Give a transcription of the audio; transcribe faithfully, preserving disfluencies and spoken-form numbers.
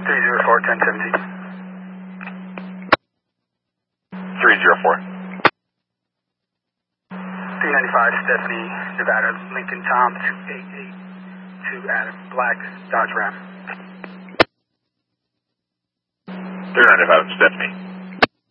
three zero four, ten seventeen. three zero four. three ninety-five, Stephanie, Nevada, Lincoln, Tom, two eight eight, two Adam, Black, Dodge Ram. three ninety-five, Stephanie.